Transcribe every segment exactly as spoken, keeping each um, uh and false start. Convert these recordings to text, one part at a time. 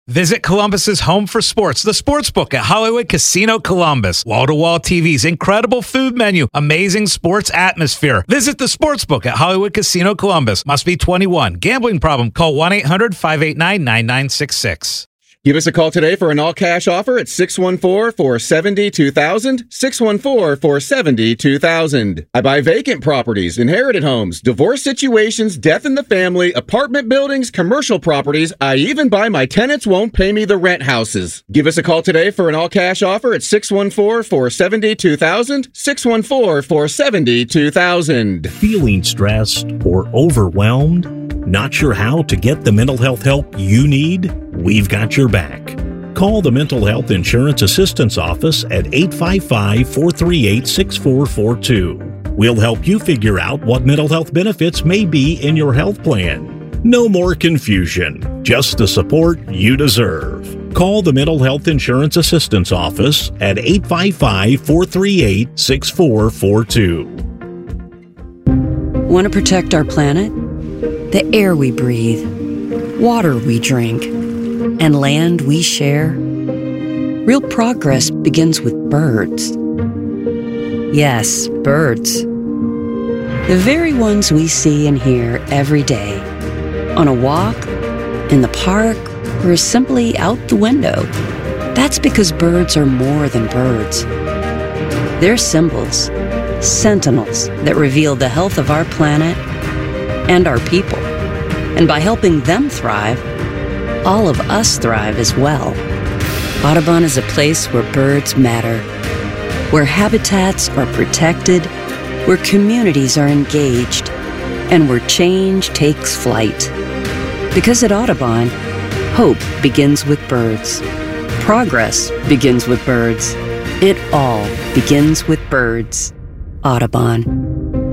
Visit Columbus's home for sports, the Sportsbook at Hollywood Casino Columbus. Wall-to-wall T Vs, incredible food menu, amazing sports atmosphere. Visit the Sportsbook at Hollywood Casino Columbus. Must be twenty-one. Gambling problem? Call one eight hundred five eight nine nine nine six six. Give us a call today for an all-cash offer at six one four, four seven zero, two thousand, six one four, four seven zero, two thousand. I buy vacant properties, inherited homes, divorce situations, death in the family, apartment buildings, commercial properties. I even buy my tenants won't pay me the rent houses. Give us a call today for an all-cash offer at six one four, four seven zero, two thousand, six one four, four seven zero, two thousand. Feeling stressed or overwhelmed? Not sure how to get the mental health help you need? We've got your back. Call the Mental Health Insurance Assistance Office at eight five five, four three eight, six four four two. We'll help you figure out what mental health benefits may be in your health plan. No more confusion, just the support you deserve. Call the Mental Health Insurance Assistance Office at eight five five, four three eight, six four four two. Want to protect our planet? The air we breathe, water we drink, and land we share? Real progress begins with birds. Yes, birds. The very ones we see and hear every day. On a walk, in the park, or simply out the window. That's because birds are more than birds. They're symbols, sentinels that reveal the health of our planet and our people. And by helping them thrive, all of us thrive as well. Audubon is a place where birds matter, where habitats are protected, where communities are engaged, and where change takes flight. Because at Audubon, hope begins with birds. Progress begins with birds. It all begins with birds. Audubon.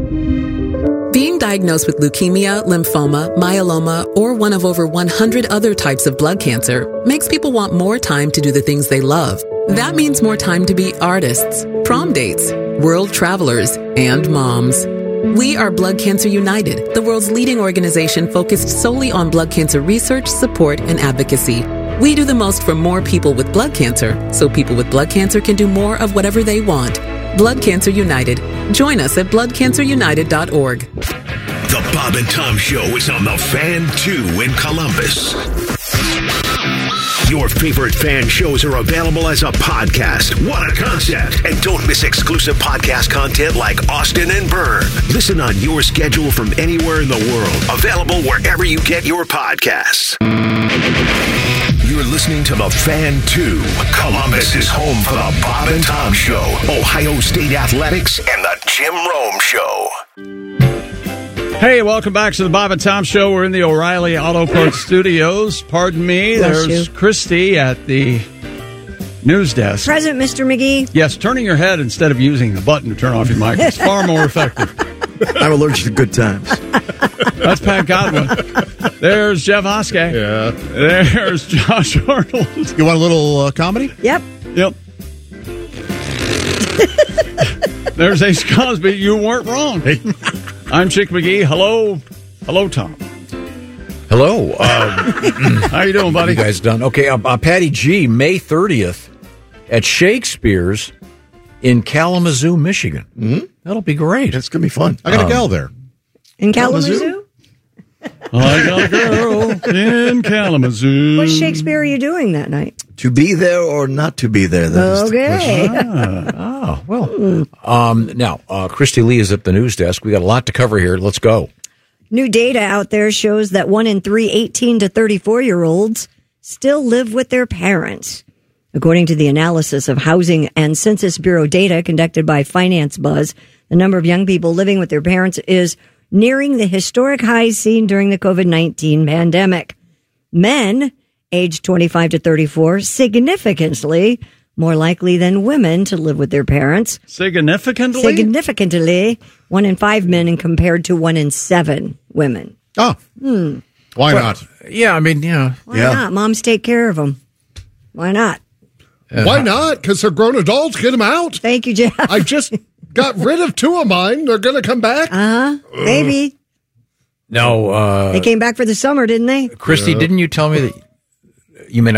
Being diagnosed with leukemia, lymphoma, myeloma, or one of over one hundred other types of blood cancer makes people want more time to do the things they love. That means more time to be artists, prom dates, world travelers, and moms. We are Blood Cancer United, the world's leading organization focused solely on blood cancer research, support, and advocacy. We do the most for more people with blood cancer, so people with blood cancer can do more of whatever they want. Blood Cancer United. Join us at blood cancer united dot org. The Bob and Tom Show is on the Fan two in Columbus. Your favorite fan shows are available as a podcast. What a concept. And don't miss exclusive podcast content like Austin and Byrne. Listen on your schedule from anywhere in the world. Available wherever you get your podcasts. You're listening to the Fan two. Columbus is home for the Bob and Tom Show, Ohio State Athletics, and the Jim Rome Show. Hey, welcome back to the Bob and Tom Show. We're in the O'Reilly Auto Parts Studios. Pardon me, Bless there's you. Christy at the news desk. Present, Mister McGee. Yes, turning your head instead of using the button to turn off your mic is far more effective. I'm allergic to good times. That's Pat Godwin. There's Jeff Oskey. Yeah. There's Josh Arnold. You want a little uh, comedy? Yep. Yep. There's Ace Cosby. You weren't wrong. Hey. I'm Chick McGee. Hello. Hello, Tom. Hello. Um, How you doing, buddy? you guys done? Okay, uh, uh, Patty G, May thirtieth at Shakespeare's in Kalamazoo, Michigan. Mm-hmm. That'll be great. It's going to be fun. I got Um, a gal there. In Kalamazoo? Kalamazoo? I got a girl in Kalamazoo. What Shakespeare are you doing that night? To be there or not to be there? That is the Okay. question. Oh, well. Um, now, uh, Christy Lee is at the news desk. We got a lot to cover here. Let's go. New data out there shows that one in three eighteen to thirty-four-year-olds still live with their parents. According to the analysis of Housing and Census Bureau data conducted by Finance Buzz, the number of young people living with their parents is nearing the historic highs seen during the covid nineteen pandemic. Men, aged twenty-five to thirty-four, significantly more likely than women to live with their parents. Significantly? Significantly. One in five men and compared to one in seven women. Oh. Hmm. Why Well, not? Yeah, I mean, yeah. Why yeah. not? Moms take care of them. Why not? Uh, Why not? Because they're grown adults. Get them out. Thank you, Jeff. I just got rid of two of mine. They're going to come back. Uh-huh. Maybe. No. Uh, They came back for the summer, didn't they? Christy, Yeah. didn't you tell me that you may not